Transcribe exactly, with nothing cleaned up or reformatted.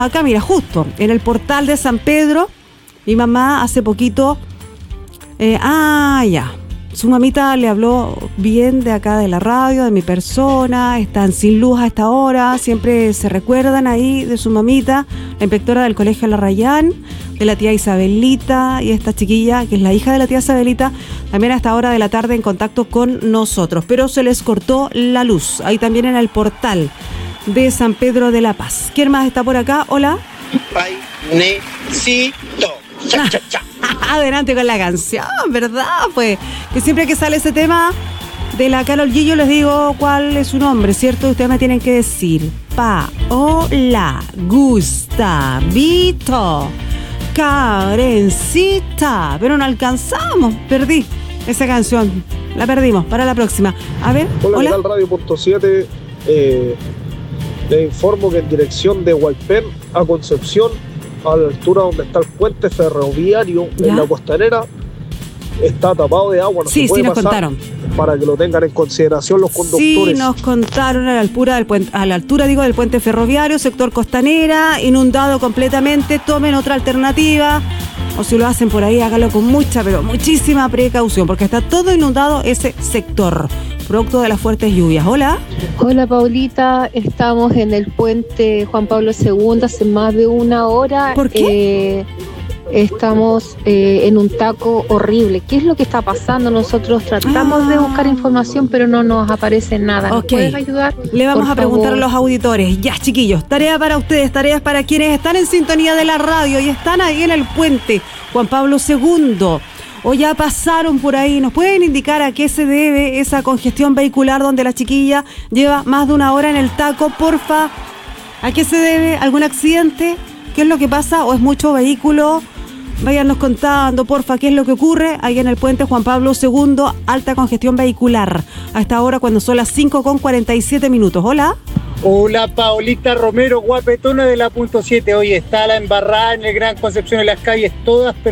Acá, mira, justo en el portal de San Pedro, mi mamá hace poquito, eh, ah, ya, su mamita le habló bien de acá de la radio, de mi persona, están sin luz a esta hora, siempre se recuerdan ahí de su mamita, la inspectora del colegio La Rayán, de la tía Isabelita y esta chiquilla, que es la hija de la tía Isabelita, también a esta hora de la tarde en contacto con nosotros, pero se les cortó la luz, ahí también en el portal de San Pedro de la Paz. ¿Quién más está por acá? Hola. Necesito. Cha, cha, cha. Adelante con la canción, ¿verdad? Pues que siempre que sale ese tema de la Karol G, yo les digo cuál es su nombre, ¿cierto? Ustedes me tienen que decir Paola, Gustavito, Karencita, pero no alcanzamos, perdí esa canción, la perdimos, para la próxima. A ver, hola, hola. ¿qué tal? Radio Punto siete, eh, le informo que en dirección de Hualpén a Concepción, a la altura donde está el puente ferroviario, ¿ya?, en la costanera, está tapado de agua, no sí, se puede sí, nos pasar, contaron. Para que lo tengan en consideración los conductores. Sí, nos contaron a la altura del puente, a la altura digo del puente ferroviario, sector costanera, inundado completamente. Tomen otra alternativa, o si lo hacen por ahí, hágalo con mucha, pero muchísima precaución, porque está todo inundado ese sector, producto de las fuertes lluvias. Hola. Hola, Paulita, estamos en el puente Juan Pablo segundo hace más de una hora. ¿Por qué? Eh, estamos eh, en un taco horrible. ¿Qué es lo que está pasando? Nosotros tratamos ah. de buscar información, pero no nos aparece nada. ¿Nos okay. puedes ayudar? Le vamos Por a preguntar favor. a los auditores. Ya, chiquillos, tarea para ustedes, tareas para quienes están en sintonía de la radio y están ahí en el puente Juan Pablo segundo. O ya pasaron por ahí, ¿nos pueden indicar a qué se debe esa congestión vehicular donde la chiquilla lleva más de una hora en el taco? Porfa, ¿a qué se debe? ¿Algún accidente? ¿Qué es lo que pasa? ¿O es mucho vehículo? Váyanos contando, porfa, qué es lo que ocurre ahí en el puente Juan Pablo segundo, alta congestión vehicular. A esta hora cuando son las cinco con cuarenta y siete minutos. Hola. Hola, Paulita Romero, guapetona de la punto siete. Hoy está la embarrada en el Gran Concepción, en las calles todas, pero